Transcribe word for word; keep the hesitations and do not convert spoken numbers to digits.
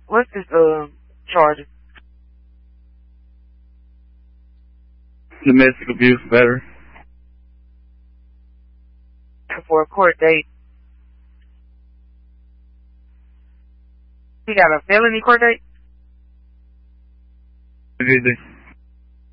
What's this, uh, charge? Domestic abuse, better. For a court date. He got a felony court date? Anything.